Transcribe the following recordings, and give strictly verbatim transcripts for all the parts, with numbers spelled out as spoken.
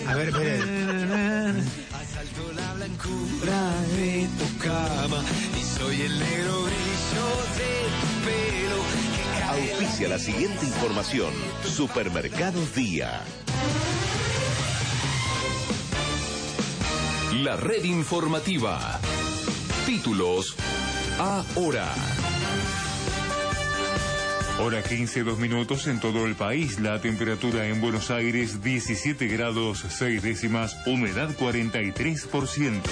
A ver, espere. Asalto la blancura de tu cama y soy el negro brillo de tu pelo que cae. Auspicia la siguiente información. Supermercados Día. La red informativa. Títulos ahora. Hora quince, dos minutos en todo el país. La temperatura en Buenos Aires diecisiete grados seis décimas, humedad cuarenta y tres por ciento.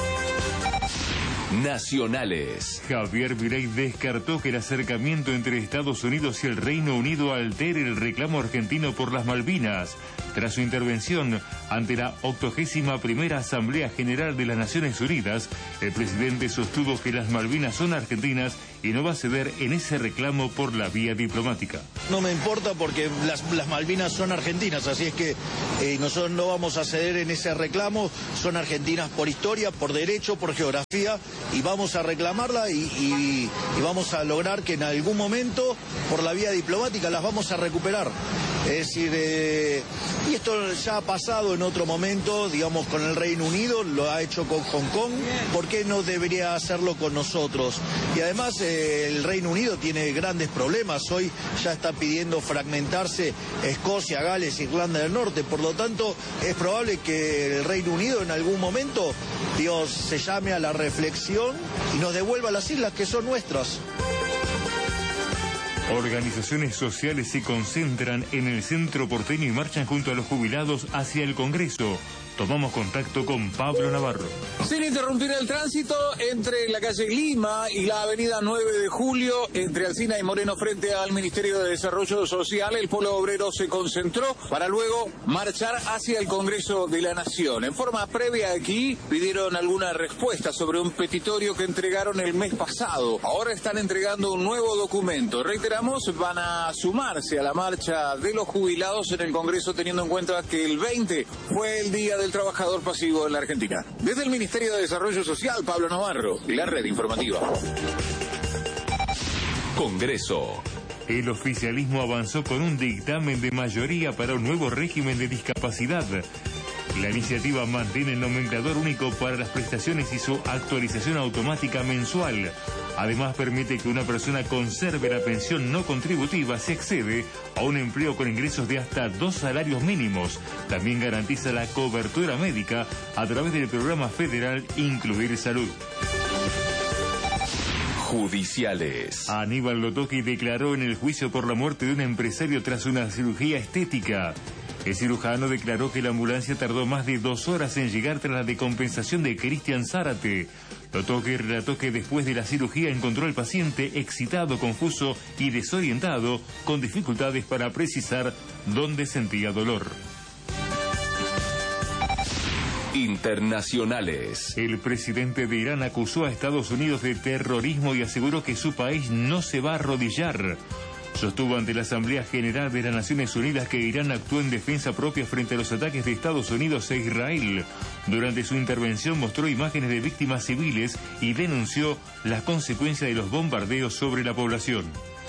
Nacionales. Javier Milei descartó que el acercamiento entre Estados Unidos y el Reino Unido altere el reclamo argentino por las Malvinas. Tras su intervención ante la octogésima primera Asamblea General de las Naciones Unidas, el presidente sostuvo que las Malvinas son argentinas y no va a ceder en ese reclamo por la vía diplomática. No me importa porque las, las Malvinas son argentinas, así es que eh, nosotros no vamos a ceder en ese reclamo. Son argentinas por historia, por derecho, por geografía, y vamos a reclamarla y, y, y vamos a lograr que en algún momento, por la vía diplomática, las vamos a recuperar. Es decir, eh, y esto ya ha pasado en otro momento, digamos, con el Reino Unido, lo ha hecho con Hong Kong, ¿por qué no debería hacerlo con nosotros? Y además eh, el Reino Unido tiene grandes problemas, hoy ya está pidiendo fragmentarse Escocia, Gales, Irlanda del Norte, por lo tanto es probable que el Reino Unido en algún momento, Dios, se llame a la reflexión y nos devuelva las islas que son nuestras. Organizaciones sociales se concentran en el centro porteño y marchan junto a los jubilados hacia el Congreso. Tomamos contacto con Pablo Navarro. Sin interrumpir el tránsito entre la calle Lima y la avenida nueve de julio, entre Alsina y Moreno frente al Ministerio de Desarrollo Social, el Polo Obrero se concentró para luego marchar hacia el Congreso de la Nación. En forma previa aquí pidieron alguna respuesta sobre un petitorio que entregaron el mes pasado. Ahora están entregando un nuevo documento. Reiteramos, van a sumarse a la marcha de los jubilados en el Congreso, teniendo en cuenta que el veinte fue el día del trabajador pasivo en la Argentina. Desde el Ministerio de Desarrollo Social, Pablo Navarro, la red informativa. Congreso. El oficialismo avanzó con un dictamen de mayoría para un nuevo régimen de discapacidad. La iniciativa mantiene el nomenclador único para las prestaciones y su actualización automática mensual. Además, permite que una persona conserve la pensión no contributiva si accede a un empleo con ingresos de hasta dos salarios mínimos. También garantiza la cobertura médica a través del programa federal Incluir Salud. Judiciales. Aníbal Lotoki declaró en el juicio por la muerte de un empresario tras una cirugía estética. El cirujano declaró que la ambulancia tardó más de dos horas en llegar tras la decompensación de Cristian Zárate. Lotoki relató que después de la cirugía encontró al paciente excitado, confuso y desorientado, con dificultades para precisar dónde sentía dolor. Internacionales. El presidente de Irán acusó a Estados Unidos de terrorismo y aseguró que su país no se va a arrodillar. Sostuvo ante la Asamblea General de las Naciones Unidas que Irán actuó en defensa propia frente a los ataques de Estados Unidos e Israel. Durante su intervención mostró imágenes de víctimas civiles y denunció las consecuencias de los bombardeos sobre la población.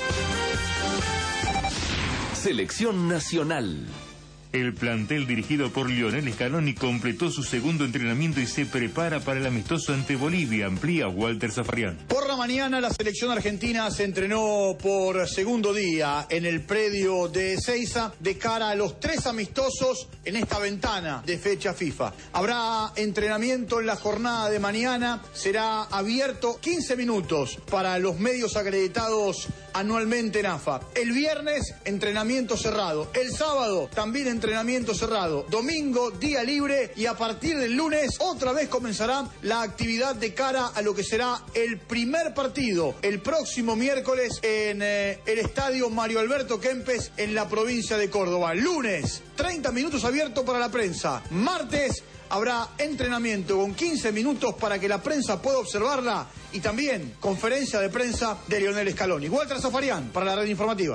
Selección nacional. El plantel dirigido por Lionel Scaloni completó su segundo entrenamiento y se prepara para el amistoso ante Bolivia, amplía Walter Zafarian. Por la mañana la selección argentina se entrenó por segundo día en el predio de Ezeiza de cara a los tres amistosos en esta ventana de fecha FIFA. Habrá entrenamiento en la jornada de mañana, será abierto quince minutos para los medios acreditados anualmente en A F A. El viernes, entrenamiento cerrado. El sábado, también entrenamiento cerrado. Domingo, día libre, y a partir del lunes, otra vez comenzará la actividad de cara a lo que será el primer partido, el próximo miércoles, en eh, el estadio Mario Alberto Kempes, en la provincia de Córdoba. Lunes, treinta minutos abierto para la prensa. Martes, habrá entrenamiento con quince minutos para que la prensa pueda observarla, y también conferencia de prensa de Lionel Scaloni. Walter Zafarian para la red informativa.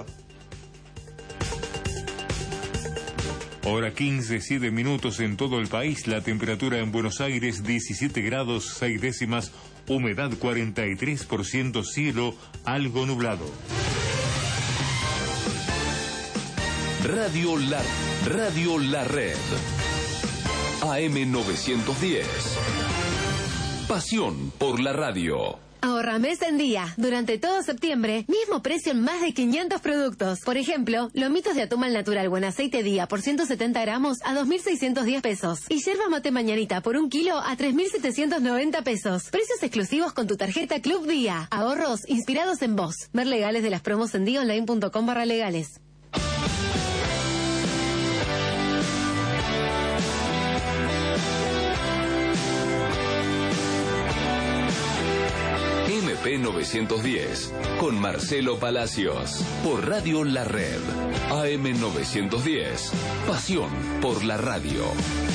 Hora quince, siete minutos en todo el país. La temperatura en Buenos Aires diecisiete grados seis décimas, humedad cuarenta y tres por ciento, cielo algo nublado. Radio La, Radio La Red. A M novecientos diez. Pasión por la radio. Ahorra mes en día. Durante todo septiembre, mismo precio en más de quinientos productos. Por ejemplo, lomitos de atún al natural buen aceite día por ciento setenta gramos a dos mil seiscientos diez pesos. Y yerba mate mañanita por un kilo a tres mil setecientos noventa pesos. Precios exclusivos con tu tarjeta Club Día. Ahorros inspirados en vos. Ver legales de las promos en dionline.com barra legales. M P novecientos diez, con Marcelo Palacios, por Radio La Red. A M novecientos diez, pasión por la radio.